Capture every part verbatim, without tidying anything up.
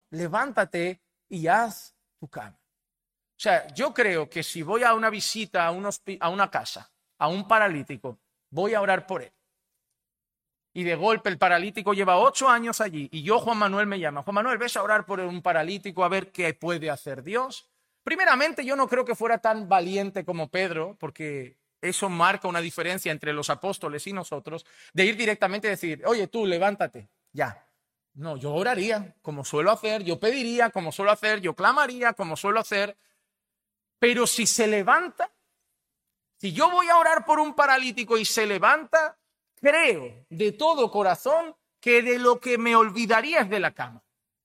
levántate y haz tu cama. O sea, yo creo que si voy a una visita a, un hospi- a una casa, a un paralítico, voy a orar por él. Y de golpe el paralítico lleva ocho años allí y yo, Juan Manuel, me llama. Juan Manuel, ¿ves a orar por un paralítico a ver qué puede hacer Dios? Primeramente, yo no creo que fuera tan valiente como Pedro, porque eso marca una diferencia entre los apóstoles y nosotros, de ir directamente y decir, oye, tú, levántate, ya. No, yo oraría, como suelo hacer, yo pediría, como suelo hacer, yo clamaría, como suelo hacer, pero si se levanta, si yo voy a orar por un paralítico y se levanta, creo de todo corazón que de lo que me olvidaría es de la cama.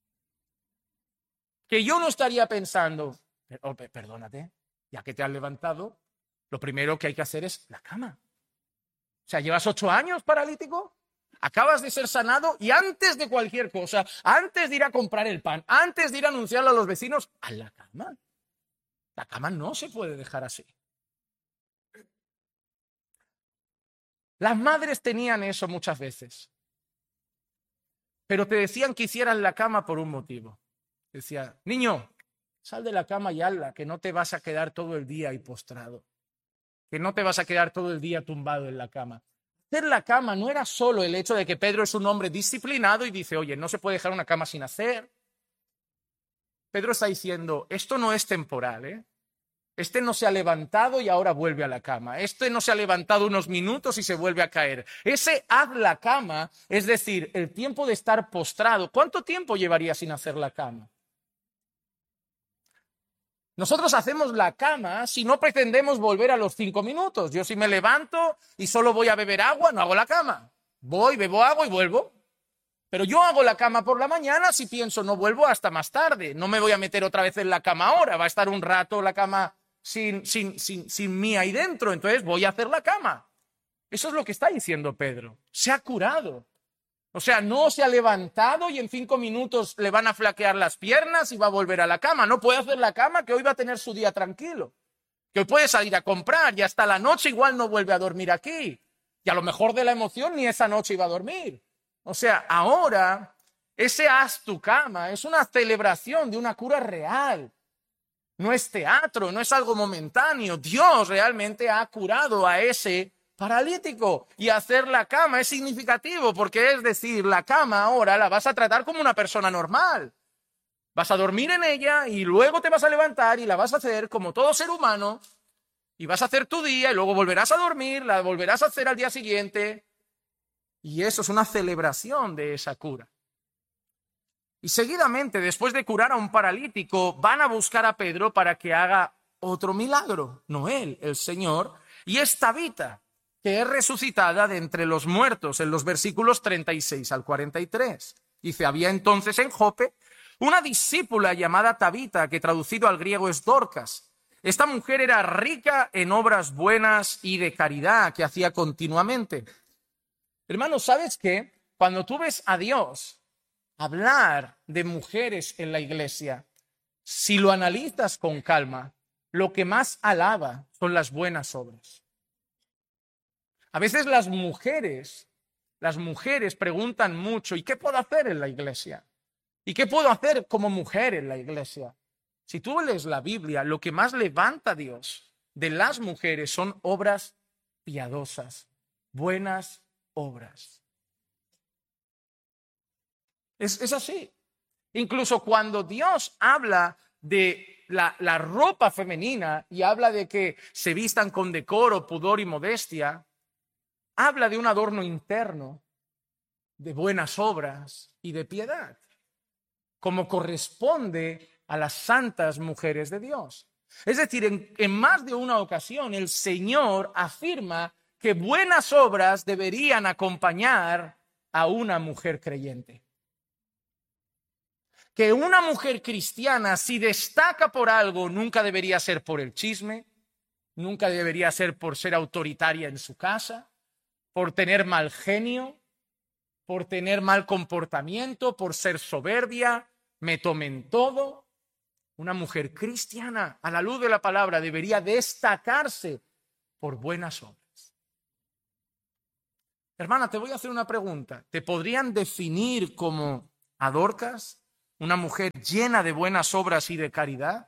Que yo no estaría pensando, oh, perdónate, ya que te has levantado, lo primero que hay que hacer es la cama. O sea, llevas ocho años paralítico, acabas de ser sanado y antes de cualquier cosa, antes de ir a comprar el pan, antes de ir a anunciarlo a los vecinos, a la cama. La cama no se puede dejar así. Las madres tenían eso muchas veces, pero te decían que hicieras la cama por un motivo. Decía, niño, sal de la cama y hazla, que no te vas a quedar todo el día ahí postrado, que no te vas a quedar todo el día tumbado en la cama. Hacer la cama no era solo el hecho de que Pedro es un hombre disciplinado y dice, oye, no se puede dejar una cama sin hacer. Pedro está diciendo, esto no es temporal, ¿eh? Este no se ha levantado y ahora vuelve a la cama. Este no se ha levantado unos minutos y se vuelve a caer. Ese haz la cama, es decir, el tiempo de estar postrado. ¿Cuánto tiempo llevaría sin hacer la cama? Nosotros hacemos la cama si no pretendemos volver a los cinco minutos. Yo si me levanto y solo voy a beber agua, no hago la cama. Voy, bebo agua y vuelvo. Pero yo hago la cama por la mañana si pienso no vuelvo hasta más tarde. No me voy a meter otra vez en la cama ahora. Va a estar un rato la cama sin, sin, sin, sin mí ahí dentro. Entonces voy a hacer la cama. Eso es lo que está diciendo Pedro. Se ha curado. O sea, no se ha levantado y en cinco minutos le van a flaquear las piernas y va a volver a la cama. No puede hacer la cama, que hoy va a tener su día tranquilo. Que hoy puede salir a comprar y hasta la noche igual no vuelve a dormir aquí. Y a lo mejor de la emoción ni esa noche iba a dormir. O sea, ahora ese haz tu cama es una celebración de una cura real. No es teatro, no es algo momentáneo. Dios realmente ha curado a ese paralítico. Y hacer la cama es significativo porque es decir, la cama ahora la vas a tratar como una persona normal. Vas a dormir en ella y luego te vas a levantar y la vas a hacer como todo ser humano y vas a hacer tu día y luego volverás a dormir, la volverás a hacer al día siguiente y eso es una celebración de esa cura. Y seguidamente, después de curar a un paralítico, van a buscar a Pedro para que haga otro milagro. No él, el Señor. Y es Tabita, que es resucitada de entre los muertos, en los versículos treinta y seis al cuarenta y tres. Dice, había entonces en Jope una discípula llamada Tabita, que traducido al griego es Dorcas. Esta mujer era rica en obras buenas y de caridad que hacía continuamente. Hermano, ¿sabes qué? Cuando tú ves a Dios hablar de mujeres en la iglesia, si lo analizas con calma, lo que más alaba son las buenas obras. A veces las mujeres, las mujeres preguntan mucho, ¿y qué puedo hacer en la iglesia? ¿Y qué puedo hacer como mujer en la iglesia? Si tú lees la Biblia, lo que más levanta a Dios de las mujeres son obras piadosas, buenas obras. Es, es así. Incluso cuando Dios habla de la, la ropa femenina y habla de que se vistan con decoro, pudor y modestia, habla de un adorno interno, de buenas obras y de piedad, como corresponde a las santas mujeres de Dios. Es decir, en, en más de una ocasión el Señor afirma que buenas obras deberían acompañar a una mujer creyente. Que una mujer cristiana, si destaca por algo, nunca debería ser por el chisme, nunca debería ser por ser autoritaria en su casa, por tener mal genio, por tener mal comportamiento, por ser soberbia, me tomen todo. Una mujer cristiana, a la luz de la palabra, debería destacarse por buenas obras. Hermana, te voy a hacer una pregunta. ¿Te podrían definir como a Dorcas? una mujer llena de buenas obras y de caridad.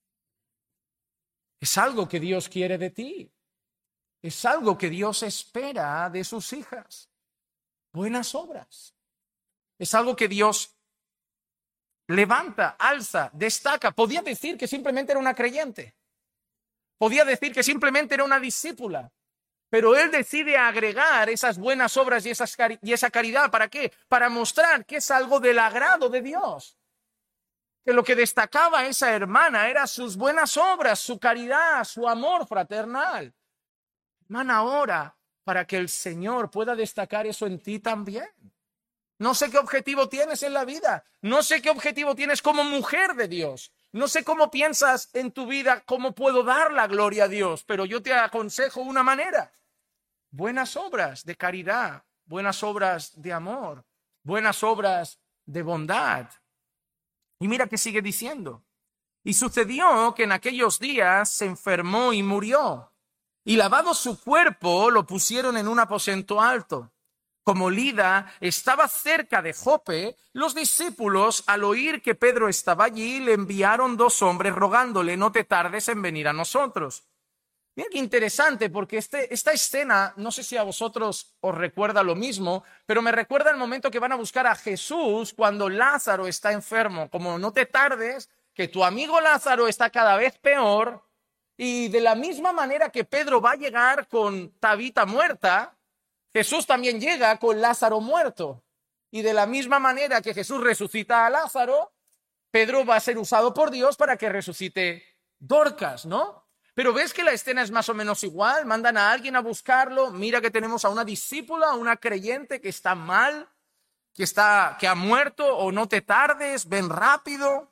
Es algo que Dios quiere de ti. Es algo que Dios espera de sus hijas. Buenas obras. Es algo que Dios levanta, alza, destaca. Podía decir que simplemente era una creyente. Podía decir que simplemente era una discípula. Pero Él decide agregar esas buenas obras y, esas cari- y esa caridad. ¿Para qué? Para mostrar que es algo del agrado de Dios. Que lo que destacaba esa hermana era sus buenas obras, su caridad, su amor fraternal. Hermana, ora para que el Señor pueda destacar eso en ti también. No sé qué objetivo tienes en la vida. No sé qué objetivo tienes como mujer de Dios. No sé cómo piensas en tu vida, cómo puedo dar la gloria a Dios. Pero yo te aconsejo una manera. Buenas obras de caridad, buenas obras de amor, buenas obras de bondad. Y mira que sigue diciendo. Y sucedió que en aquellos días se enfermó y murió. Y lavado su cuerpo, lo pusieron en un aposento alto. Como Lida estaba cerca de Jope, los discípulos, al oír que Pedro estaba allí, le enviaron dos hombres rogándole, no te tardes en venir a nosotros. Mira qué interesante, porque este, esta escena, no sé si a vosotros os recuerda lo mismo, pero me recuerda el momento que van a buscar a Jesús cuando Lázaro está enfermo. Como no te tardes, que tu amigo Lázaro está cada vez peor, y de la misma manera que Pedro va a llegar con Tabita muerta, Jesús también llega con Lázaro muerto. Y de la misma manera que Jesús resucita a Lázaro, Pedro va a ser usado por Dios para que resucite Dorcas, ¿no? Pero ves que la escena es más o menos igual. Mandan a alguien a buscarlo. Mira que tenemos a una discípula, a una creyente que está mal, que, está, que ha muerto, o no te tardes, ven rápido.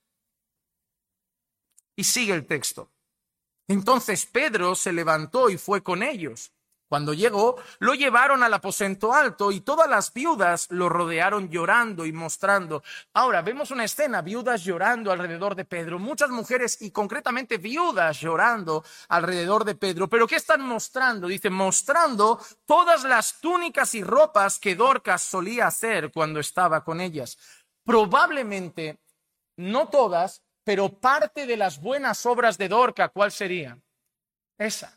Y sigue el texto. Entonces Pedro se levantó y fue con ellos. Cuando llegó, lo llevaron al aposento alto y todas las viudas lo rodearon llorando y mostrando. Ahora, vemos una escena, viudas llorando alrededor de Pedro, muchas mujeres y concretamente viudas llorando alrededor de Pedro. ¿Pero qué están mostrando? Dice, mostrando todas las túnicas y ropas que Dorcas solía hacer cuando estaba con ellas. Probablemente, no todas, pero parte de las buenas obras de Dorcas, ¿cuál sería? Esa.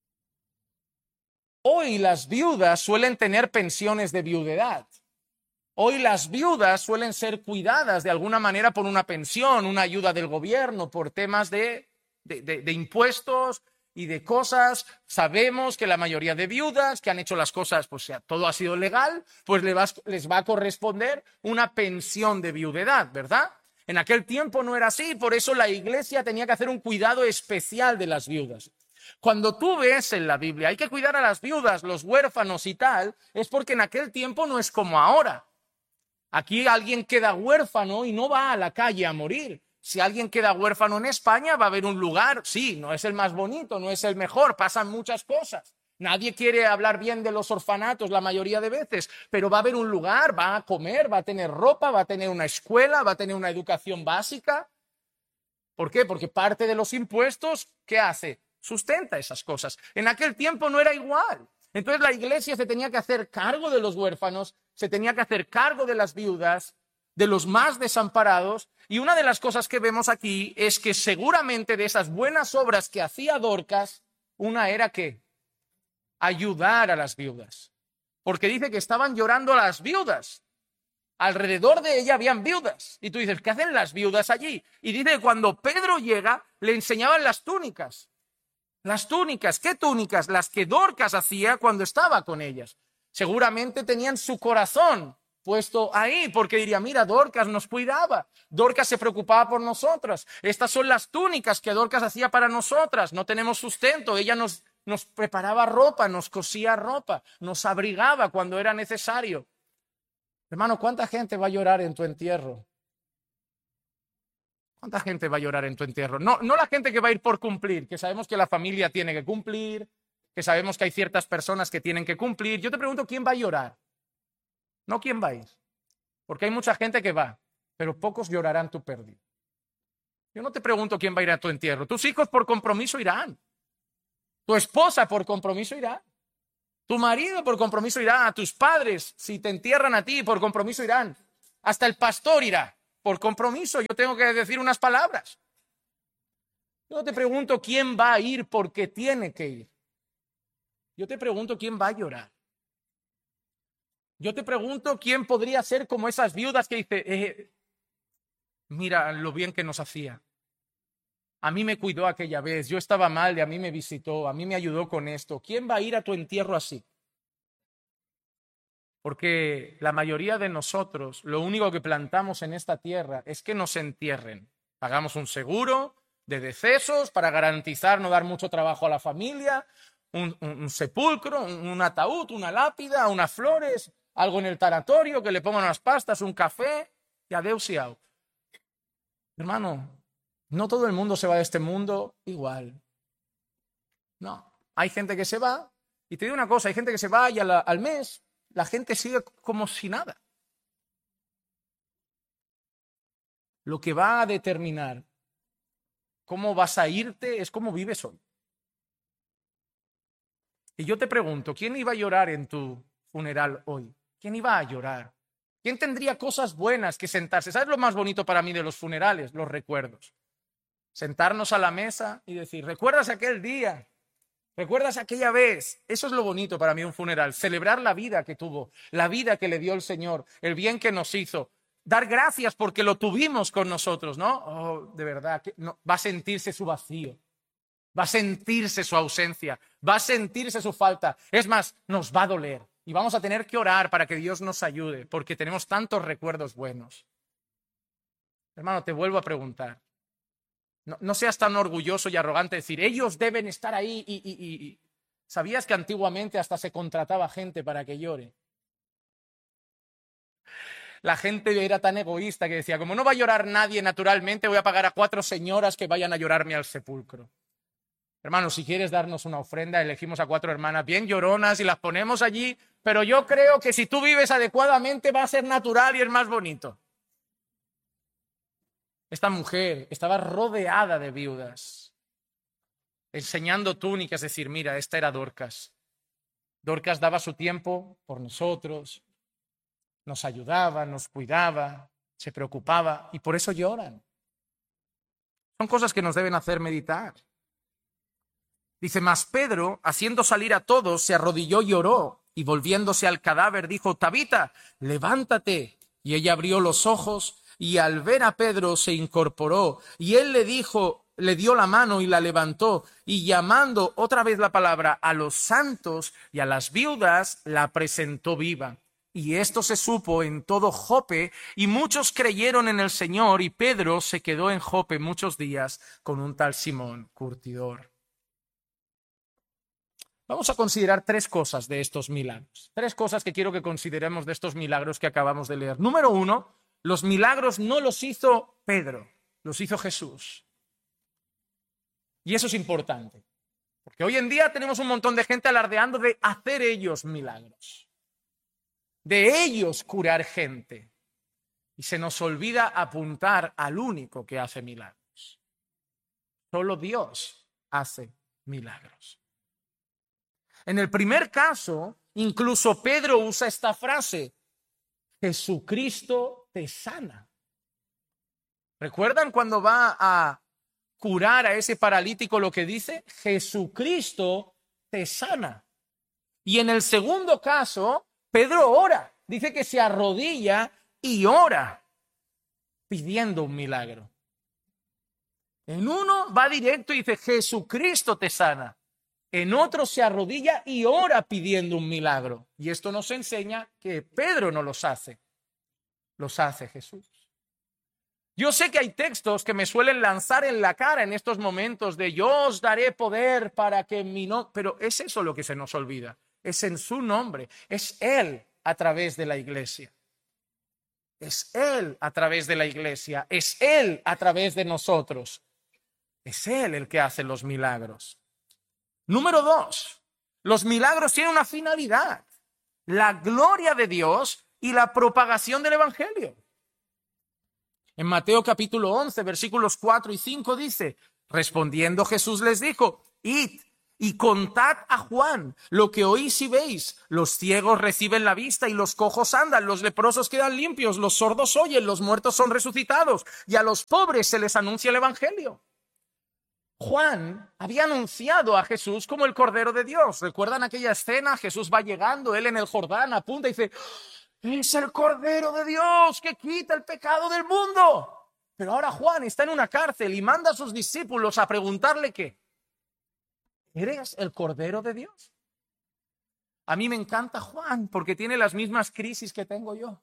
Hoy las viudas suelen tener pensiones de viudedad. Hoy las viudas suelen ser cuidadas de alguna manera por una pensión, una ayuda del gobierno, por temas de, de, de, de impuestos y de cosas. Sabemos que la mayoría de viudas que han hecho las cosas, pues ya todo ha sido legal, pues les va, les va a corresponder una pensión de viudedad, ¿verdad? En aquel tiempo no era así, por eso la iglesia tenía que hacer un cuidado especial de las viudas. Cuando tú ves en la Biblia, hay que cuidar a las viudas, los huérfanos y tal, es porque en aquel tiempo no es como ahora. Aquí alguien queda huérfano y no va a la calle a morir. Si alguien queda huérfano en España, va a haber un lugar, sí, no es el más bonito, no es el mejor, pasan muchas cosas. Nadie quiere hablar bien de los orfanatos la mayoría de veces, pero va a haber un lugar, va a comer, va a tener ropa, va a tener una escuela, va a tener una educación básica. ¿Por qué? Porque parte de los impuestos, ¿qué hace? Sustenta esas cosas. En aquel tiempo no era igual. Entonces la iglesia se tenía que hacer cargo de los huérfanos, se tenía que hacer cargo de las viudas, de los más desamparados. Y una de las cosas que vemos aquí es que seguramente de esas buenas obras que hacía Dorcas, una era que ayudar a las viudas. Porque dice que estaban llorando a las viudas. Alrededor de ella habían viudas. Y tú dices, ¿qué hacen las viudas allí? Y dice que cuando Pedro llega, le enseñaban las túnicas. Las túnicas, ¿qué túnicas? Las que Dorcas hacía cuando estaba con ellas. Seguramente tenían su corazón puesto ahí, porque diría, mira, Dorcas nos cuidaba, Dorcas se preocupaba por nosotros. Estas son las túnicas que Dorcas hacía para nosotras. No tenemos sustento, ella nos, nos preparaba ropa, nos cosía ropa, nos abrigaba cuando era necesario. Hermano, ¿cuánta gente va a llorar en tu entierro? ¿Cuánta gente va a llorar en tu entierro? No, no la gente que va a ir por cumplir, que sabemos que la familia tiene que cumplir, que sabemos que hay ciertas personas que tienen que cumplir. Yo te pregunto, ¿quién va a llorar? No quién va a ir. Porque hay mucha gente que va, pero pocos llorarán tu pérdida. Yo no te pregunto quién va a ir a tu entierro. Tus hijos por compromiso irán. Tu esposa por compromiso irá. Tu marido por compromiso irá. A tus padres, si te entierran a ti, por compromiso irán. Hasta el pastor irá. por compromiso, yo tengo que decir unas palabras. Yo no te pregunto quién va a ir porque tiene que ir. Yo te pregunto quién va a llorar. Yo te pregunto quién podría ser como esas viudas que dice, eh, mira lo bien que nos hacía. A mí me cuidó aquella vez, yo estaba mal y a mí me visitó, a mí me ayudó con esto. ¿Quién va a ir a tu entierro así? Porque la mayoría de nosotros, lo único que plantamos en esta tierra es que nos entierren. Pagamos un seguro de decesos para garantizar no dar mucho trabajo a la familia, un, un, un sepulcro, un, un ataúd, una lápida, unas flores, algo en el tanatorio, que le pongan unas pastas, un café y adeus y au. Hermano, no todo el mundo se va de este mundo igual. No, hay gente que se va, y te digo una cosa, hay gente que se va y a la, al mes la gente sigue como si nada. Lo que va a determinar cómo vas a irte es cómo vives hoy. Y yo te pregunto, ¿quién iba a llorar en tu funeral hoy? ¿Quién iba a llorar? ¿Quién tendría cosas buenas que sentarse? ¿Sabes lo más bonito para mí de los funerales? Los recuerdos. Sentarnos a la mesa y decir, ¿recuerdas aquel día? ¿Recuerdas aquella vez? Eso es lo bonito para mí un funeral. Celebrar la vida que tuvo, la vida que le dio el Señor, el bien que nos hizo. Dar gracias porque lo tuvimos con nosotros, ¿no? Oh, de verdad, que no, va a sentirse su vacío. Va a sentirse su ausencia. Va a sentirse su falta. Es más, nos va a doler. Y vamos a tener que orar para que Dios nos ayude, porque tenemos tantos recuerdos buenos. Hermano, te vuelvo a preguntar. No, no seas tan orgulloso y arrogante de decir, ellos deben estar ahí y, y, y, y... ¿Sabías que antiguamente hasta se contrataba gente para que llore? La gente era tan egoísta que decía, como no va a llorar nadie naturalmente, voy a pagar a cuatro señoras que vayan a llorarme al sepulcro. Hermano, si quieres darnos una ofrenda, elegimos a cuatro hermanas bien lloronas y las ponemos allí, pero yo creo que si tú vives adecuadamente va a ser natural y es más bonito. Esta mujer estaba rodeada de viudas, enseñando túnicas, es decir, mira, esta era Dorcas. Dorcas daba su tiempo por nosotros, nos ayudaba, nos cuidaba, se preocupaba y por eso lloran. Son cosas que nos deben hacer meditar. Dice, mas Pedro, haciendo salir a todos, se arrodilló y lloró, y volviéndose al cadáver dijo, Tabita, levántate. Y ella abrió los ojos, y al ver a Pedro se incorporó, y él le dijo, le dio la mano y la levantó, y llamando otra vez la palabra a los santos y a las viudas, la presentó viva. Y esto se supo en todo Jope, y muchos creyeron en el Señor, y Pedro se quedó en Jope muchos días con un tal Simón curtidor. Vamos a considerar tres cosas de estos milagros. Tres cosas que quiero que consideremos de estos milagros que acabamos de leer. Número uno, los milagros no los hizo Pedro, los hizo Jesús. Y eso es importante, porque hoy en día tenemos un montón de gente alardeando de hacer ellos milagros, de ellos curar gente. Y se nos olvida apuntar al único que hace milagros. Solo Dios hace milagros. En el primer caso, incluso Pedro usa esta frase, Jesucristo te sana. ¿Recuerdan cuando va a curar a ese paralítico lo que dice? Jesucristo te sana. Y en el segundo caso, Pedro ora. Dice que se arrodilla y ora pidiendo un milagro. En uno va directo y dice, Jesucristo te sana. En otro se arrodilla y ora pidiendo un milagro. Y esto nos enseña que Pedro no los hace, los hace Jesús. Yo sé que hay textos que me suelen lanzar en la cara en estos momentos de yo os daré poder para que mi no... Pero es eso lo que se nos olvida. Es en su nombre. Es Él a través de la iglesia. Es Él a través de la iglesia. Es Él a través de nosotros. Es Él el que hace los milagros. Número dos, los milagros tienen una finalidad, la gloria de Dios y la propagación del Evangelio. En Mateo capítulo once, versículos cuatro y cinco dice, respondiendo Jesús les dijo, id Y contad a Juan lo que oís y veis. Los ciegos reciben la vista y los cojos andan, los leprosos quedan limpios, los sordos oyen, los muertos son resucitados y a los pobres se les anuncia el evangelio. Juan había anunciado a Jesús como el Cordero de Dios. ¿Recuerdan aquella escena? Jesús va llegando, él en el Jordán apunta y dice, es el Cordero de Dios que quita el pecado del mundo. Pero ahora Juan está en una cárcel y manda a sus discípulos a preguntarle qué. ¿Eres el Cordero de Dios? A mí me encanta Juan porque tiene las mismas crisis que tengo yo.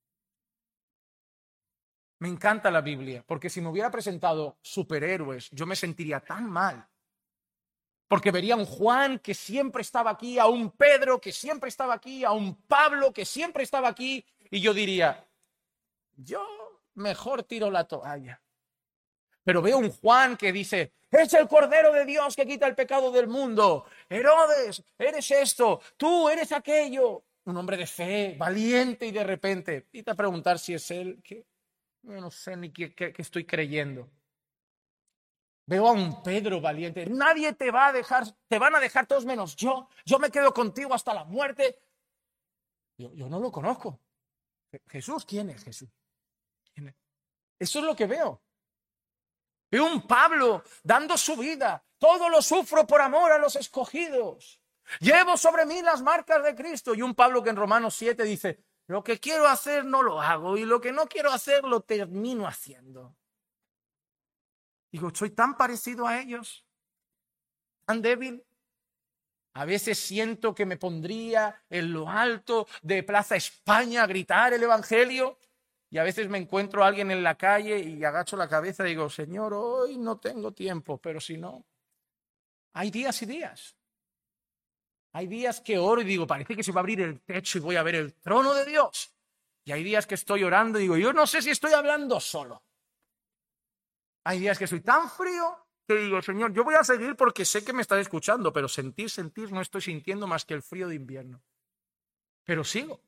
Me encanta la Biblia porque si me hubiera presentado superhéroes, yo me sentiría tan mal. Porque vería a un Juan que siempre estaba aquí, a un Pedro que siempre estaba aquí, a un Pablo que siempre estaba aquí, y yo diría, yo mejor tiro la toalla. Pero veo un Juan que dice, es el Cordero de Dios que quita el pecado del mundo. Herodes, eres esto, tú eres aquello. Un hombre de fe, valiente, y de repente, y te a preguntar si es él, que yo no sé ni qué, qué, qué estoy creyendo. Veo a un Pedro valiente, nadie te va a dejar, te van a dejar todos menos yo, yo me quedo contigo hasta la muerte. Yo, yo no lo conozco. Jesús, ¿quién es Jesús? ¿Quién es? Eso es lo que veo. Veo un Pablo dando su vida. Todo lo sufro por amor a los escogidos. Llevo sobre mí las marcas de Cristo. Y un Pablo que en Romanos siete dice, lo que quiero hacer no lo hago y lo que no quiero hacer lo termino haciendo. Digo, soy tan parecido a ellos, tan débil. A veces siento que me pondría en lo alto de Plaza España a gritar el evangelio. Y a veces me encuentro a alguien en la calle y agacho la cabeza y digo, Señor, hoy no tengo tiempo, pero si no, hay días y días. Hay días que oro y digo, parece que se va a abrir el techo y voy a ver el trono de Dios. Y hay días que estoy orando y digo, yo no sé si estoy hablando solo. Hay días que soy tan frío que digo, Señor, yo voy a seguir porque sé que me estás escuchando, pero sentir, sentir, no estoy sintiendo más que el frío de invierno. Pero sigo.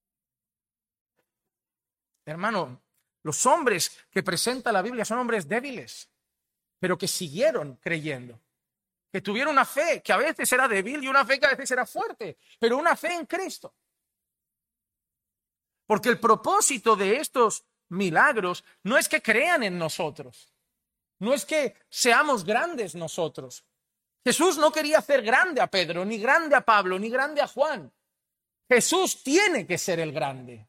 Hermano, los hombres que presenta la Biblia son hombres débiles, pero que siguieron creyendo, que tuvieron una fe que a veces era débil y una fe que a veces era fuerte, pero una fe en Cristo. Porque el propósito de estos milagros no es que crean en nosotros, no es que seamos grandes nosotros. Jesús no quería hacer grande a Pedro, ni grande a Pablo, ni grande a Juan. Jesús tiene que ser el grande.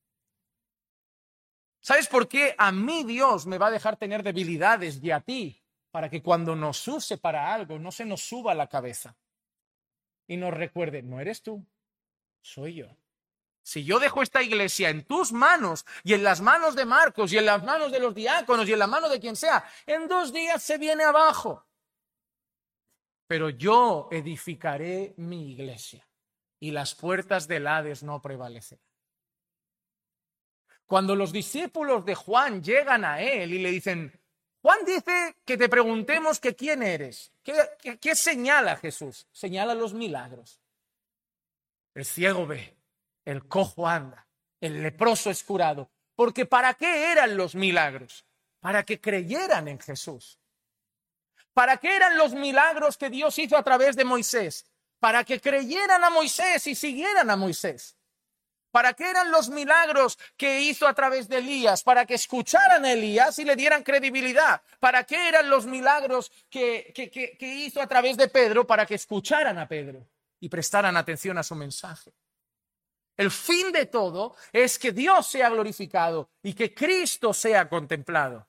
¿Sabes por qué a mí Dios me va a dejar tener debilidades y a ti? Para que cuando nos use para algo no se nos suba a la cabeza y nos recuerde, no eres tú, soy yo. Si yo dejo esta iglesia en tus manos y en las manos de Marcos y en las manos de los diáconos y en la mano de quien sea, en dos días se viene abajo. Pero yo edificaré mi iglesia y las puertas del Hades no prevalecerán. Cuando los discípulos de Juan llegan a él y le dicen, Juan dice que te preguntemos que quién eres. ¿Qué, qué, qué señala Jesús? Señala los milagros. El ciego ve, el cojo anda, el leproso es curado. Porque ¿para qué eran los milagros? Para que creyeran en Jesús. ¿Para qué eran los milagros que Dios hizo a través de Moisés? Para que creyeran a Moisés y siguieran a Moisés. ¿Para qué eran los milagros que hizo a través de Elías? Para que escucharan a Elías y le dieran credibilidad. ¿Para qué eran los milagros que, que, que, que hizo a través de Pedro? Para que escucharan a Pedro y prestaran atención a su mensaje. El fin de todo es que Dios sea glorificado y que Cristo sea contemplado.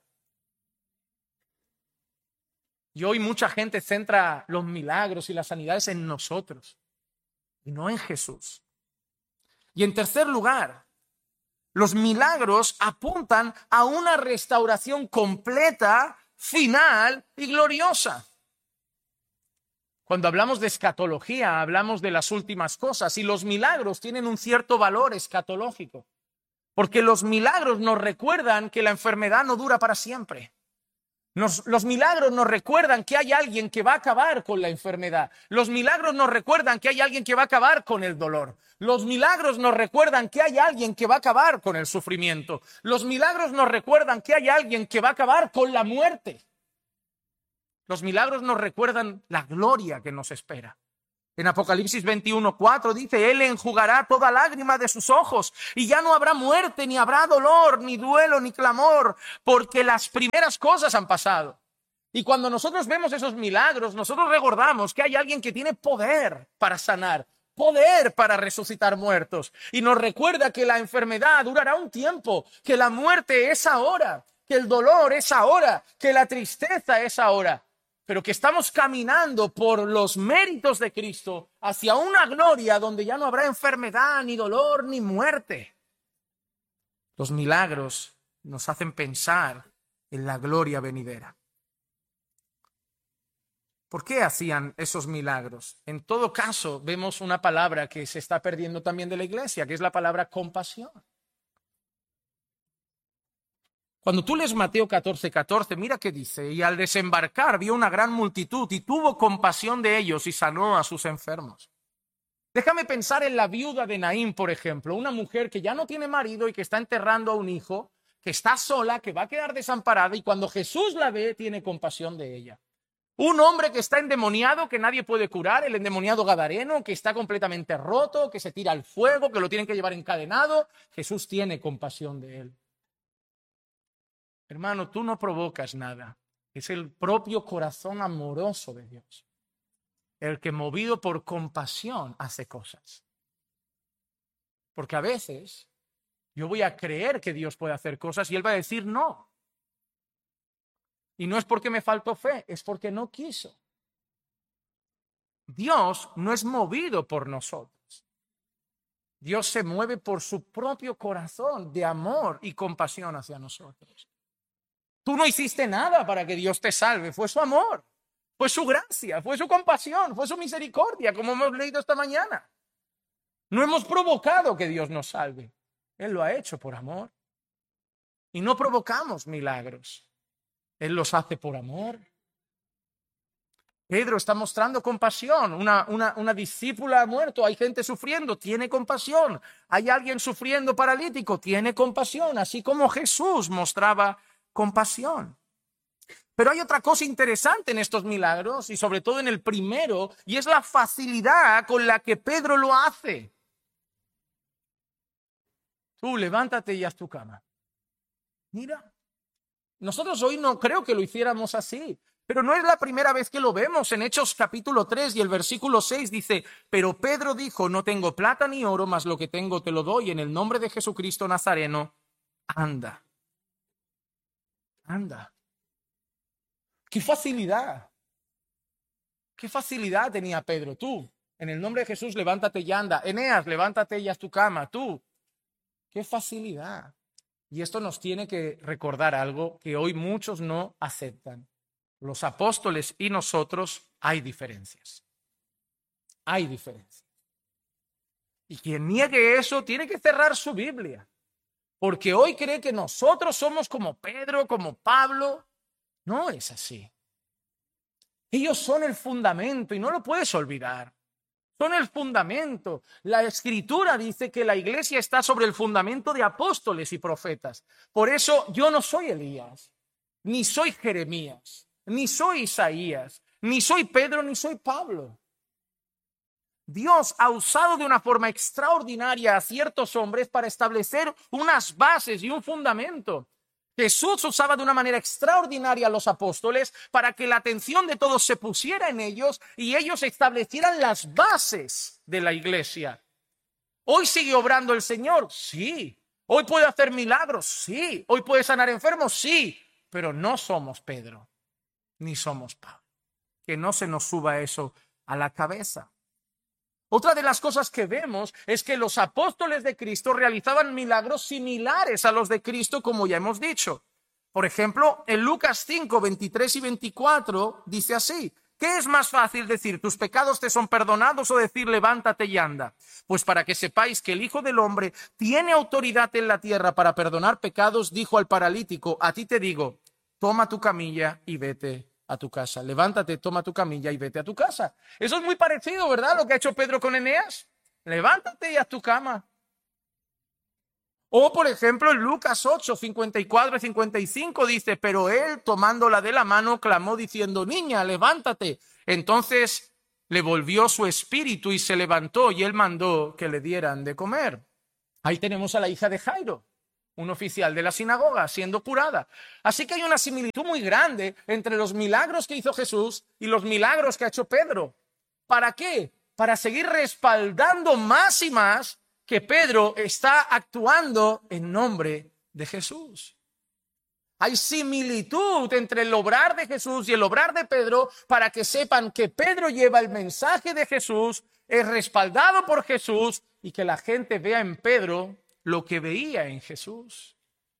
Y hoy mucha gente centra los milagros y las sanidades en nosotros y no en Jesús. Y en tercer lugar, los milagros apuntan a una restauración completa, final y gloriosa. Cuando hablamos de escatología, hablamos de las últimas cosas y los milagros tienen un cierto valor escatológico, porque los milagros nos recuerdan que la enfermedad no dura para siempre. Nos, los milagros nos recuerdan que hay alguien que va a acabar con la enfermedad. Los milagros nos recuerdan que hay alguien que va a acabar con el dolor. Los milagros nos recuerdan que hay alguien que va a acabar con el sufrimiento. Los milagros nos recuerdan que hay alguien que va a acabar con la muerte. Los milagros nos recuerdan la gloria que nos espera. En Apocalipsis veintiuno cuatro dice, Él enjugará toda lágrima de sus ojos y ya no habrá muerte, ni habrá dolor, ni duelo, ni clamor, porque las primeras cosas han pasado. Y cuando nosotros vemos esos milagros, nosotros recordamos que hay alguien que tiene poder para sanar, poder para resucitar muertos. Y nos recuerda que la enfermedad durará un tiempo, que la muerte es ahora, que el dolor es ahora, que la tristeza es ahora. Pero que estamos caminando por los méritos de Cristo hacia una gloria donde ya no habrá enfermedad, ni dolor, ni muerte. Los milagros nos hacen pensar en la gloria venidera. ¿Por qué hacían esos milagros? En todo caso, vemos una palabra que se está perdiendo también de la iglesia, que es la palabra compasión. Cuando tú lees Mateo catorce catorce, mira qué dice, y al desembarcar vio una gran multitud y tuvo compasión de ellos y sanó a sus enfermos. Déjame pensar en la viuda de Naín, por ejemplo, una mujer que ya no tiene marido y que está enterrando a un hijo, que está sola, que va a quedar desamparada y cuando Jesús la ve tiene compasión de ella. Un hombre que está endemoniado, que nadie puede curar, el endemoniado gadareno, que está completamente roto, que se tira al fuego, que lo tienen que llevar encadenado, Jesús tiene compasión de él. Hermano, tú no provocas nada. Es el propio corazón amoroso de Dios, el que movido por compasión hace cosas. Porque a veces yo voy a creer que Dios puede hacer cosas y Él va a decir no. Y no es porque me faltó fe, es porque no quiso. Dios no es movido por nosotros. Dios se mueve por su propio corazón de amor y compasión hacia nosotros. Tú no hiciste nada para que Dios te salve, fue su amor, fue su gracia, fue su compasión, fue su misericordia, como hemos leído esta mañana. No hemos provocado que Dios nos salve, Él lo ha hecho por amor. Y no provocamos milagros, Él los hace por amor. Pedro está mostrando compasión, una, una, una discípula ha muerto, hay gente sufriendo, tiene compasión. Hay alguien sufriendo paralítico, tiene compasión, así como Jesús mostraba compasión. Pero hay otra cosa interesante en estos milagros, y sobre todo en el primero, y es la facilidad con la que Pedro lo hace. Tú levántate y haz tu cama. Mira, nosotros hoy no creo que lo hiciéramos así, pero no es la primera vez que lo vemos. En Hechos capítulo tres y el versículo seis dice, pero Pedro dijo, no tengo plata ni oro, mas lo que tengo te lo doy, en el nombre de Jesucristo Nazareno, anda. Anda. ¡Qué facilidad! ¡Qué facilidad tenía Pedro! Tú, en el nombre de Jesús, levántate y anda. Eneas, levántate y haz tu cama. Tú. ¡Qué facilidad! Y esto nos tiene que recordar algo que hoy muchos no aceptan. Los apóstoles y nosotros hay diferencias. Hay diferencias. Y quien niegue eso tiene que cerrar su Biblia. Porque hoy cree que nosotros somos como Pedro, como Pablo. No es así. Ellos son el fundamento y no lo puedes olvidar. Son el fundamento. La Escritura dice que la iglesia está sobre el fundamento de apóstoles y profetas. Por eso yo no soy Elías, ni soy Jeremías, ni soy Isaías, ni soy Pedro, ni soy Pablo. Dios ha usado de una forma extraordinaria a ciertos hombres para establecer unas bases y un fundamento. Jesús usaba de una manera extraordinaria a los apóstoles para que la atención de todos se pusiera en ellos y ellos establecieran las bases de la iglesia. ¿Hoy sigue obrando el Señor? Sí. ¿Hoy puede hacer milagros? Sí. ¿Hoy puede sanar enfermos? Sí. Pero no somos Pedro, ni somos Pablo. Que no se nos suba eso a la cabeza. Otra de las cosas que vemos es que los apóstoles de Cristo realizaban milagros similares a los de Cristo, como ya hemos dicho. Por ejemplo, en Lucas cinco, veintitrés y veinticuatro dice así, ¿qué es más fácil decir, tus pecados te son perdonados o decir, levántate y anda? Pues para que sepáis que el Hijo del Hombre tiene autoridad en la tierra para perdonar pecados, dijo al paralítico, a ti te digo, toma tu camilla y vete a tu casa. Levántate, toma tu camilla y vete a tu casa. Eso es muy parecido, ¿verdad? Lo que ha hecho Pedro con Eneas. Levántate y haz tu cama. O, por ejemplo, en Lucas ocho, cincuenta y cuatro y cincuenta y cinco dice, pero él, tomándola de la mano, clamó diciendo, niña, levántate. Entonces le volvió su espíritu y se levantó, y él mandó que le dieran de comer. Ahí tenemos a la hija de Jairo, un oficial de la sinagoga, siendo curada. Así que hay una similitud muy grande entre los milagros que hizo Jesús y los milagros que ha hecho Pedro. ¿Para qué? Para seguir respaldando más y más que Pedro está actuando en nombre de Jesús. Hay similitud entre el obrar de Jesús y el obrar de Pedro para que sepan que Pedro lleva el mensaje de Jesús, es respaldado por Jesús y que la gente vea en Pedro lo que veía en Jesús.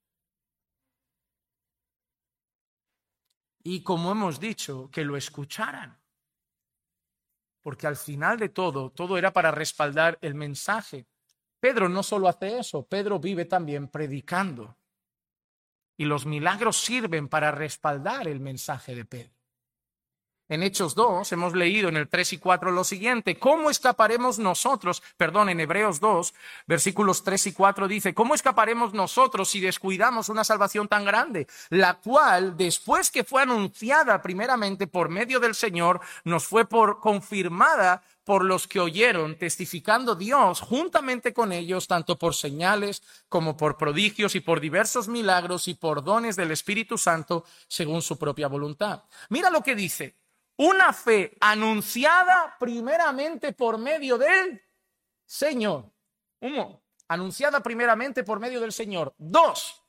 Y como hemos dicho, que lo escucharan. Porque al final de todo, todo era para respaldar el mensaje. Pedro no solo hace eso, Pedro vive también predicando. Y los milagros sirven para respaldar el mensaje de Pedro. En Hechos dos hemos leído en el tres y cuatro lo siguiente, ¿cómo escaparemos nosotros? Perdón, en Hebreos dos, versículos tres y cuatro dice, ¿cómo escaparemos nosotros si descuidamos una salvación tan grande? La cual, después que fue anunciada primeramente por medio del Señor, nos fue por confirmada por los que oyeron, testificando Dios juntamente con ellos, tanto por señales como por prodigios y por diversos milagros y por dones del Espíritu Santo, según su propia voluntad. Mira lo que dice, una fe anunciada primeramente por medio del Señor. Uno, anunciada primeramente por medio del Señor. Dos,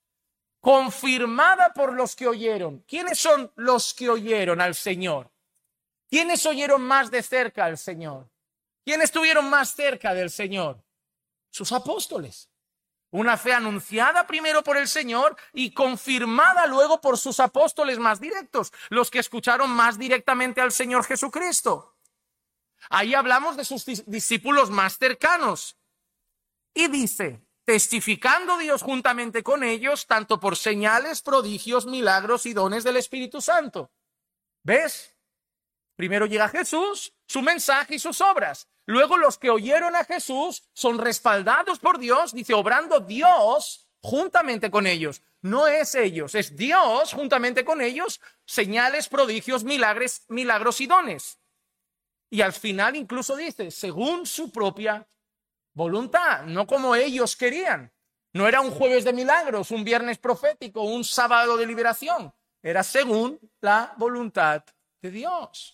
confirmada por los que oyeron. ¿Quiénes son los que oyeron al Señor? ¿Quiénes oyeron más de cerca al Señor? ¿Quiénes estuvieron más cerca del Señor? Sus apóstoles. Una fe anunciada primero por el Señor y confirmada luego por sus apóstoles más directos, los que escucharon más directamente al Señor Jesucristo. Ahí hablamos de sus discípulos más cercanos. Y dice, testificando Dios juntamente con ellos, tanto por señales, prodigios, milagros y dones del Espíritu Santo. ¿Ves? Primero llega Jesús, su mensaje y sus obras. Luego los que oyeron a Jesús son respaldados por Dios, dice, obrando Dios juntamente con ellos. No es ellos, es Dios juntamente con ellos, señales, prodigios, milagros, milagros y dones. Y al final incluso dice, según su propia voluntad, no como ellos querían. No era un jueves de milagros, un viernes profético, un sábado de liberación. Era según la voluntad de Dios.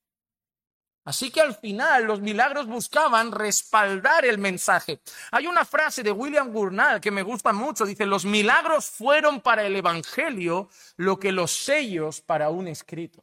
Así que al final los milagros buscaban respaldar el mensaje. Hay una frase de William Gurnall que me gusta mucho. Dice, los milagros fueron para el evangelio lo que los sellos para un escrito.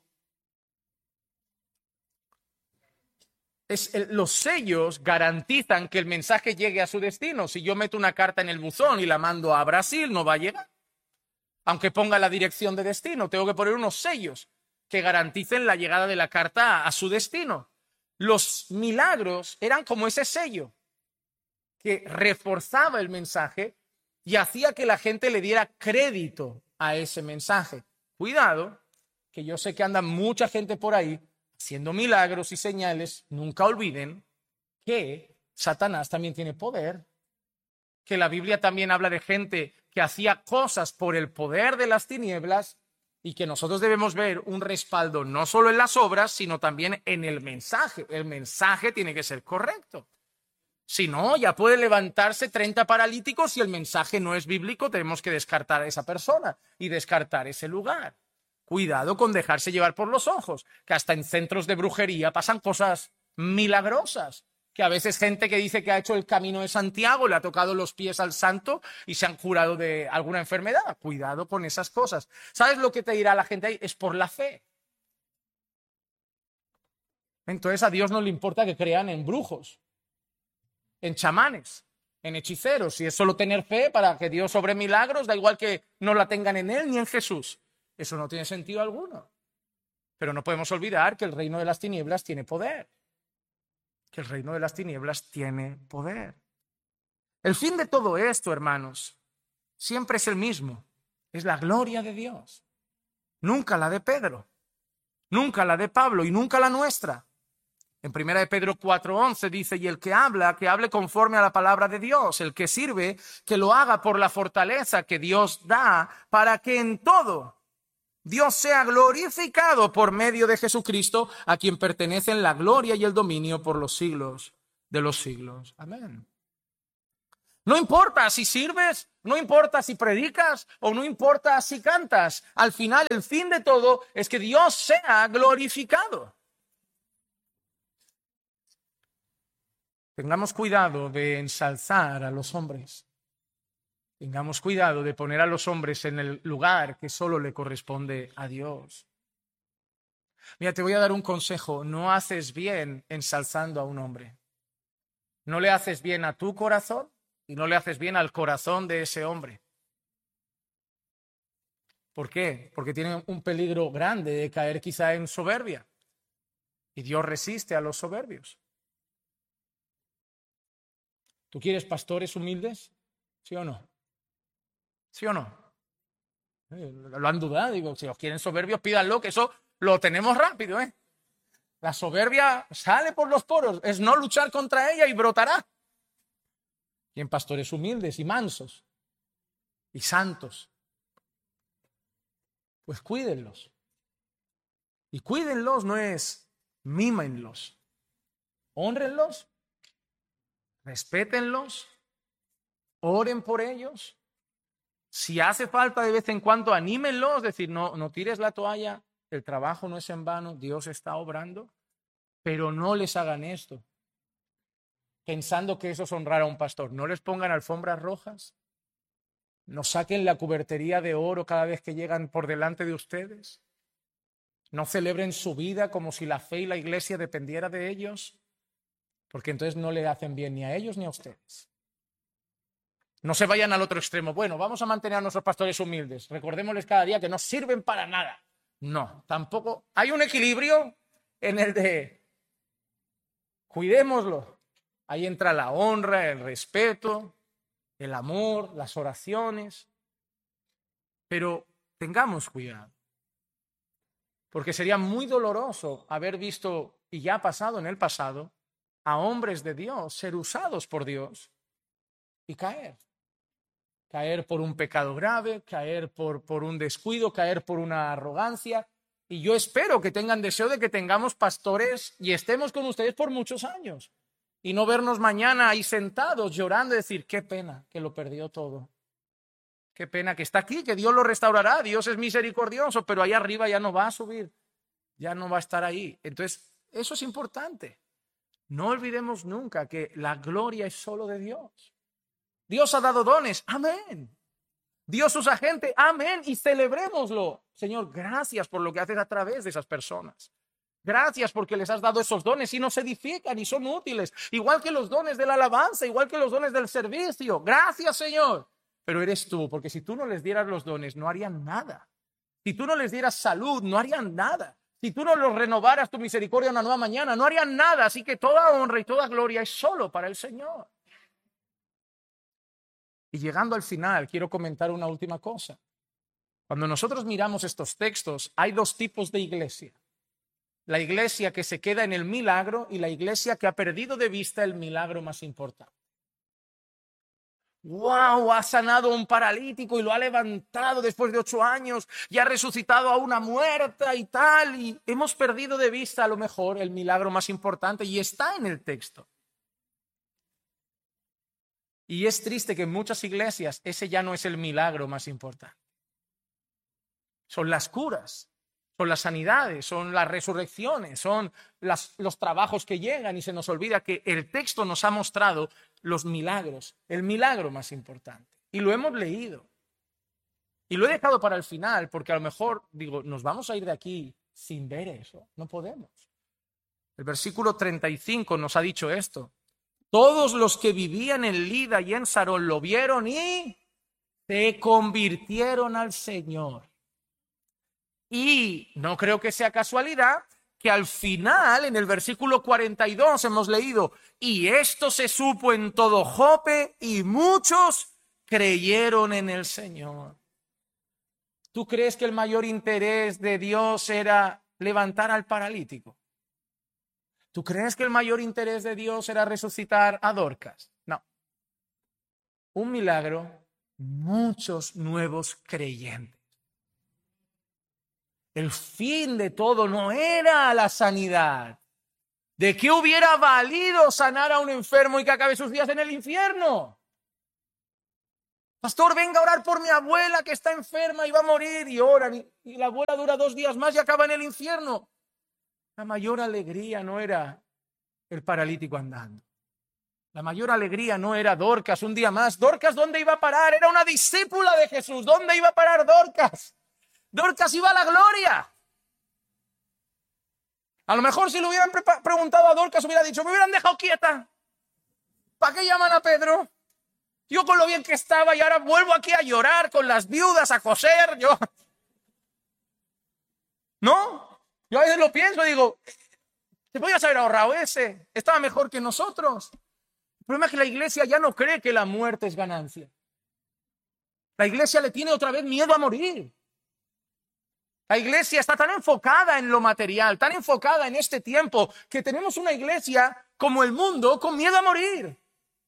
Es el, los sellos garantizan que el mensaje llegue a su destino. Si yo meto una carta en el buzón y la mando a Brasil, no va a llegar. Aunque ponga la dirección de destino, tengo que poner unos sellos que garanticen la llegada de la carta a, a su destino. Los milagros eran como ese sello que reforzaba el mensaje y hacía que la gente le diera crédito a ese mensaje. Cuidado, que yo sé que anda mucha gente por ahí haciendo milagros y señales. Nunca olviden que Satanás también tiene poder, que la Biblia también habla de gente que hacía cosas por el poder de las tinieblas y que nosotros debemos ver un respaldo no solo en las obras, sino también en el mensaje. El mensaje tiene que ser correcto. Si no, ya puede levantarse treinta paralíticos y el mensaje no es bíblico, tenemos que descartar a esa persona y descartar ese lugar. Cuidado con dejarse llevar por los ojos, que hasta en centros de brujería pasan cosas milagrosas. Que a veces gente que dice que ha hecho el camino de Santiago le ha tocado los pies al santo y se han curado de alguna enfermedad. Cuidado con esas cosas. ¿Sabes lo que te dirá la gente ahí? Es por la fe. Entonces a Dios no le importa que crean en brujos, en chamanes, en hechiceros. Si es solo tener fe para que Dios obre milagros, da igual que no la tengan en Él ni en Jesús. Eso no tiene sentido alguno. Pero no podemos olvidar que el reino de las tinieblas tiene poder. Que el reino de las tinieblas tiene poder. El fin de todo esto, hermanos, siempre es el mismo. Es la gloria de Dios. Nunca la de Pedro, nunca la de Pablo y nunca la nuestra. En primera de Pedro cuatro once dice, y el que habla, que hable conforme a la palabra de Dios. El que sirve, que lo haga por la fortaleza que Dios da, para que en todo Dios sea glorificado por medio de Jesucristo, a quien pertenecen la gloria y el dominio por los siglos de los siglos. Amén. No importa si sirves, no importa si predicas o no importa si cantas. Al final, el fin de todo es que Dios sea glorificado. Tengamos cuidado de ensalzar a los hombres. Tengamos cuidado de poner a los hombres en el lugar que solo le corresponde a Dios. Mira, te voy a dar un consejo. No haces bien ensalzando a un hombre. No le haces bien a tu corazón y no le haces bien al corazón de ese hombre. ¿Por qué? Porque tiene un peligro grande de caer quizá en soberbia. Y Dios resiste a los soberbios. ¿Tú quieres pastores humildes? ¿Sí o no? ¿Sí o no? Eh, lo han dudado, digo, si os quieren soberbios, pídanlo, que eso lo tenemos rápido, ¿eh? La soberbia sale por los poros, es no luchar contra ella y brotará. Quieren pastores humildes y mansos y santos. Pues cuídenlos. Y cuídenlos no es mímenlos. Hónrenlos, respétenlos, oren por ellos. Si hace falta de vez en cuando, anímenlos, es decir, no, no tires la toalla, el trabajo no es en vano, Dios está obrando, pero no les hagan esto, pensando que eso es honrar a un pastor. No les pongan alfombras rojas, no saquen la cubertería de oro cada vez que llegan por delante de ustedes, no celebren su vida como si la fe y la iglesia dependiera de ellos, porque entonces no le hacen bien ni a ellos ni a ustedes. No se vayan al otro extremo. Bueno, vamos a mantener a nuestros pastores humildes. Recordémosles cada día que no sirven para nada. No, tampoco. Hay un equilibrio en el de cuidémoslo. Ahí entra la honra, el respeto, el amor, las oraciones. Pero tengamos cuidado. Porque sería muy doloroso haber visto, y ya ha pasado en el pasado, a hombres de Dios ser usados por Dios y caer. Caer por un pecado grave, caer por, por un descuido, caer por una arrogancia. Y yo espero que tengan deseo de que tengamos pastores y estemos con ustedes por muchos años. Y no vernos mañana ahí sentados llorando y decir, qué pena que lo perdió todo. Qué pena que está aquí, que Dios lo restaurará. Dios es misericordioso, pero ahí arriba ya no va a subir. Ya no va a estar ahí. Entonces, eso es importante. No olvidemos nunca que la gloria es solo de Dios. Dios ha dado dones, amén. Dios usa gente, amén. Y celebrémoslo. Señor, gracias por lo que haces a través de esas personas. Gracias porque les has dado esos dones y nos edifican y son útiles. Igual que los dones de la alabanza, igual que los dones del servicio. Gracias, Señor. Pero eres tú, porque si tú no les dieras los dones, no harían nada. Si tú no les dieras salud, no harían nada. Si tú no los renovaras tu misericordia una nueva mañana, no harían nada. Así que toda honra y toda gloria es solo para el Señor. Y llegando al final, quiero comentar una última cosa. Cuando nosotros miramos estos textos, hay dos tipos de iglesia. La iglesia que se queda en el milagro y la iglesia que ha perdido de vista el milagro más importante. ¡Wow! Ha sanado a un paralítico y lo ha levantado después de ocho años y ha resucitado a una muerta y tal. Y hemos perdido de vista a lo mejor el milagro más importante y está en el texto. Y es triste que en muchas iglesias ese ya no es el milagro más importante. Son las curas, son las sanidades, son las resurrecciones, son las, los trabajos que llegan y se nos olvida que el texto nos ha mostrado los milagros, el milagro más importante. Y lo hemos leído. Y lo he dejado para el final porque a lo mejor, digo, nos vamos a ir de aquí sin ver eso. No podemos. El versículo treinta y cinco nos ha dicho esto. Todos los que vivían en Lida y en Sarón lo vieron y se convirtieron al Señor. Y no creo que sea casualidad que al final, en el versículo cuarenta y dos, hemos leído, y esto se supo en todo Jope y muchos creyeron en el Señor. ¿Tú crees que el mayor interés de Dios era levantar al paralítico? ¿Tú crees que el mayor interés de Dios era resucitar a Dorcas? No. Un milagro, muchos nuevos creyentes. El fin de todo no era la sanidad. ¿De qué hubiera valido sanar a un enfermo y que acabe sus días en el infierno? Pastor, venga a orar por mi abuela que está enferma y va a morir, y oran, y, y la abuela dura dos días más y acaba en el infierno. La mayor alegría no era el paralítico andando. La mayor alegría no era Dorcas un día más. ¿Dorcas dónde iba a parar? Era una discípula de Jesús. ¿Dónde iba a parar Dorcas? Dorcas iba a la gloria. A lo mejor si le hubieran pre preguntado a Dorcas hubiera dicho, me hubieran dejado quieta. ¿Para qué llaman a Pedro? Yo con lo bien que estaba y ahora vuelvo aquí a llorar con las viudas, a coser. Yo... ¿No? Yo a veces lo pienso y digo, te podías haber ahorrado ese. Estaba mejor que nosotros. El problema es que la iglesia ya no cree que la muerte es ganancia. La iglesia le tiene otra vez miedo a morir. La iglesia está tan enfocada en lo material, tan enfocada en este tiempo, que tenemos una iglesia como el mundo con miedo a morir.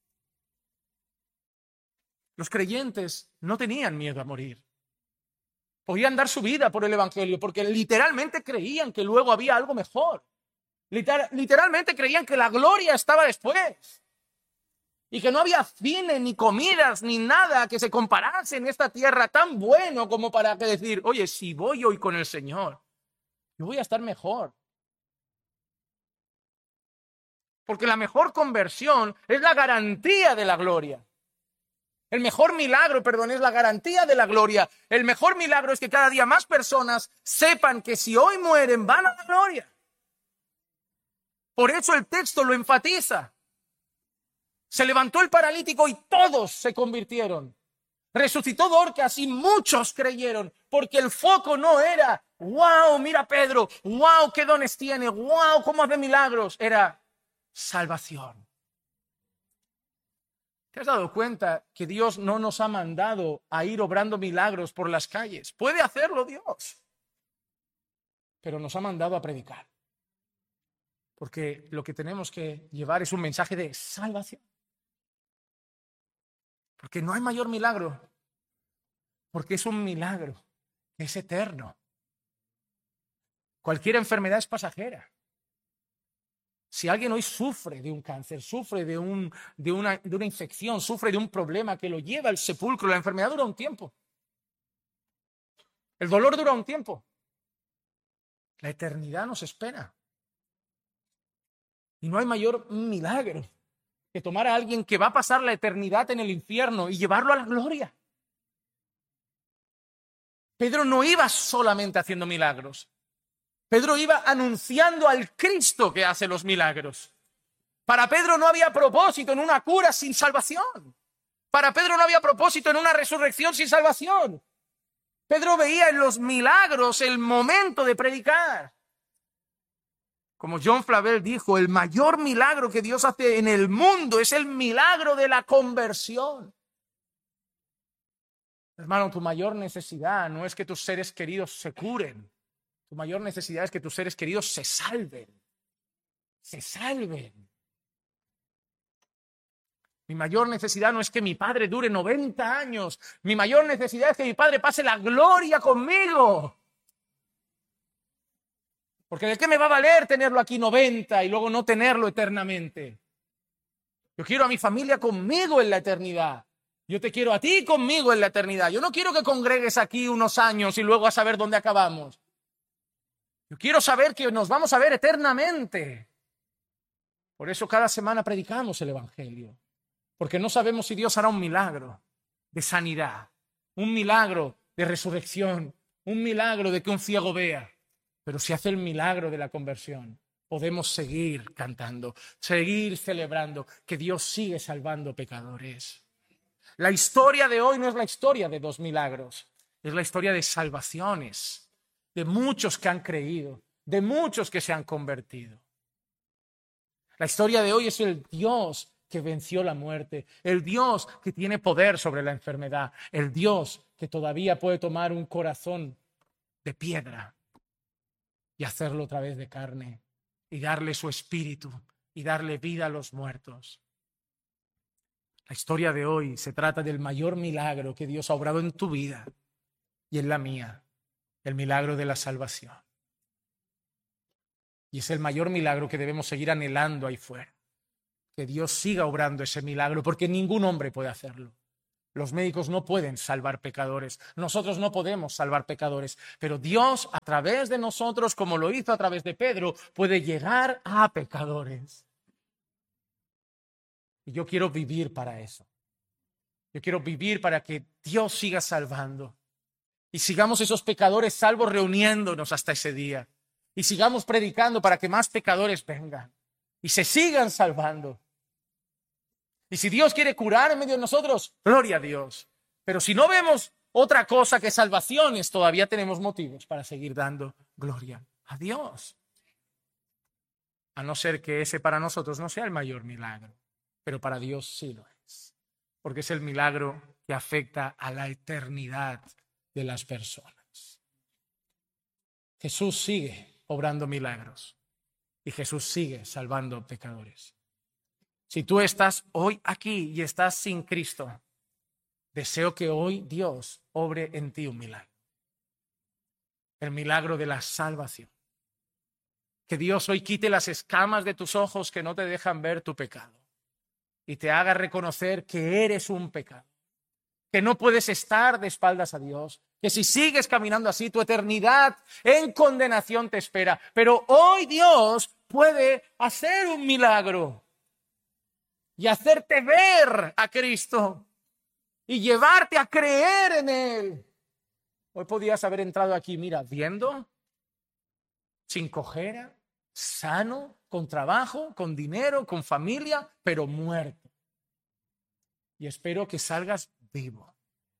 Los creyentes no tenían miedo a morir. Podían dar su vida por el evangelio porque literalmente creían que luego había algo mejor. Liter- literalmente creían que la gloria estaba después. Y que no había cine, ni comidas, ni nada que se comparase en esta tierra tan bueno como para que decir, oye, si voy hoy con el Señor, yo voy a estar mejor. Porque la mejor conversión es la garantía de la gloria. El mejor milagro, perdón, es la garantía de la gloria. El mejor milagro es que cada día más personas sepan que si hoy mueren van a la gloria. Por eso el texto lo enfatiza. Se levantó el paralítico y todos se convirtieron. Resucitó Dorcas y muchos creyeron, porque el foco no era, wow, mira Pedro, wow, qué dones tiene, wow, cómo hace milagros. Era salvación. ¿Te has dado cuenta que Dios no nos ha mandado a ir obrando milagros por las calles? Puede hacerlo Dios, pero nos ha mandado a predicar. Porque lo que tenemos que llevar es un mensaje de salvación. Porque no hay mayor milagro, porque es un milagro, es eterno. Cualquier enfermedad es pasajera. Si alguien hoy sufre de un cáncer, sufre de, un, de, una, de una infección, sufre de un problema que lo lleva al sepulcro, la enfermedad dura un tiempo. El dolor dura un tiempo. La eternidad nos espera. Y no hay mayor milagro que tomar a alguien que va a pasar la eternidad en el infierno y llevarlo a la gloria. Pedro no iba solamente haciendo milagros. Pedro iba anunciando al Cristo que hace los milagros. Para Pedro no había propósito en una cura sin salvación. Para Pedro no había propósito en una resurrección sin salvación. Pedro veía en los milagros el momento de predicar. Como John Flavel dijo, el mayor milagro que Dios hace en el mundo es el milagro de la conversión. Hermano, tu mayor necesidad no es que tus seres queridos se curen. Tu mayor necesidad es que tus seres queridos se salven. Se salven. Mi mayor necesidad no es que mi padre dure noventa años. Mi mayor necesidad es que mi padre pase la gloria conmigo. Porque ¿de qué me va a valer tenerlo aquí noventa y luego no tenerlo eternamente? Yo quiero a mi familia conmigo en la eternidad. Yo te quiero a ti conmigo en la eternidad. Yo no quiero que congregues aquí unos años y luego a saber dónde acabamos. Yo quiero saber que nos vamos a ver eternamente. Por eso cada semana predicamos el Evangelio. Porque no sabemos si Dios hará un milagro de sanidad, un milagro de resurrección, un milagro de que un ciego vea. Pero si hace el milagro de la conversión, podemos seguir cantando, seguir celebrando que Dios sigue salvando pecadores. La historia de hoy no es la historia de dos milagros, es la historia de salvaciones, de muchos que han creído, de muchos que se han convertido. La historia de hoy es el Dios que venció la muerte, el Dios que tiene poder sobre la enfermedad, el Dios que todavía puede tomar un corazón de piedra y hacerlo otra vez de carne. y darle su espíritu y darle vida a los muertos. La historia de hoy se trata del mayor milagro que Dios ha obrado en tu vida y en la mía, el milagro de la salvación. Y es el mayor milagro que debemos seguir anhelando ahí fuera. Que Dios siga obrando ese milagro, porque ningún hombre puede hacerlo. Los médicos no pueden salvar pecadores, nosotros no podemos salvar pecadores, pero Dios a través de nosotros, como lo hizo a través de Pedro, puede llegar a pecadores. Y yo quiero vivir para eso. Yo quiero vivir para que Dios siga salvando. Y sigamos esos pecadores salvos reuniéndonos hasta ese día. Y sigamos predicando para que más pecadores vengan y se sigan salvando. Y si Dios quiere curar en medio de nosotros, gloria a Dios. Pero si no vemos otra cosa que salvaciones, todavía tenemos motivos para seguir dando gloria a Dios. A no ser que ese para nosotros no sea el mayor milagro, pero para Dios sí lo es. Porque es el milagro que afecta a la eternidad de las personas. Jesús sigue obrando milagros y Jesús sigue salvando pecadores. Si tú estás hoy aquí y estás sin Cristo, deseo que hoy Dios obre en ti un milagro. El milagro de la salvación. Que Dios hoy quite las escamas de tus ojos que no te dejan ver tu pecado y te haga reconocer que eres un pecado, que no puedes estar de espaldas a Dios, que si sigues caminando así, tu eternidad en condenación te espera. Pero hoy Dios puede hacer un milagro y hacerte ver a Cristo y llevarte a creer en Él. Hoy podías haber entrado aquí, mira, viendo, sin cojera, sano, con trabajo, con dinero, con familia, pero muerto. Y espero que salgas vivo,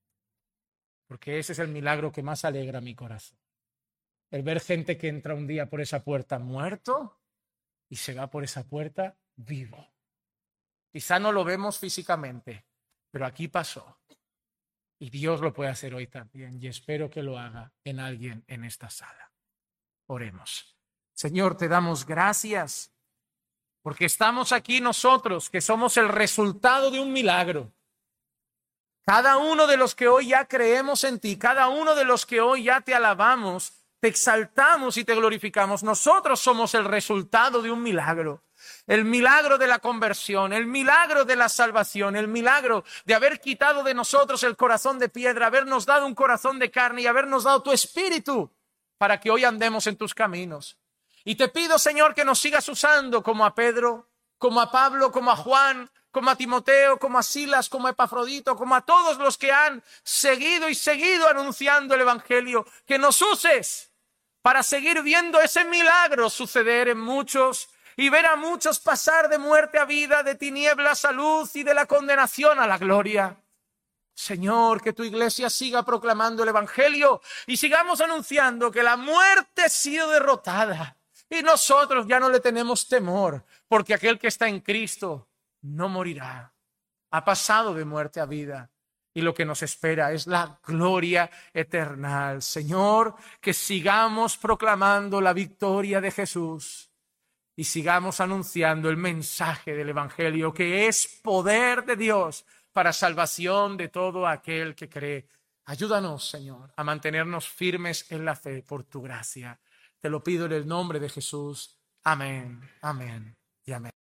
porque ese es el milagro que más alegra mi corazón. El ver gente que entra un día por esa puerta muerto y se va por esa puerta vivo. Quizá no lo vemos físicamente, pero aquí pasó. Y Dios lo puede hacer hoy también, y espero que lo haga en alguien en esta sala. Oremos. Señor, te damos gracias porque estamos aquí nosotros, que somos el resultado de un milagro. Cada uno de los que hoy ya creemos en ti, cada uno de los que hoy ya te alabamos, te exaltamos y te glorificamos. Nosotros somos el resultado de un milagro. El milagro de la conversión, el milagro de la salvación, el milagro de haber quitado de nosotros el corazón de piedra, habernos dado un corazón de carne y habernos dado tu espíritu para que hoy andemos en tus caminos. Y te pido, Señor, que nos sigas usando como a Pedro, como a Pablo, como a Juan, como a Timoteo, como a Silas, como a Epafrodito, como a todos los que han seguido y seguido anunciando el Evangelio. Que nos uses para seguir viendo ese milagro suceder en muchos y ver a muchos pasar de muerte a vida, de tinieblas a luz y de la condenación a la gloria. Señor, que tu iglesia siga proclamando el Evangelio y sigamos anunciando que la muerte ha sido derrotada y nosotros ya no le tenemos temor, porque aquel que está en Cristo no morirá. Ha pasado de muerte a vida y lo que nos espera es la gloria eterna. Señor, que sigamos proclamando la victoria de Jesús y sigamos anunciando el mensaje del Evangelio, que es poder de Dios para salvación de todo aquel que cree. Ayúdanos, Señor, a mantenernos firmes en la fe por tu gracia. Te lo pido en el nombre de Jesús. Amén, amén y amén.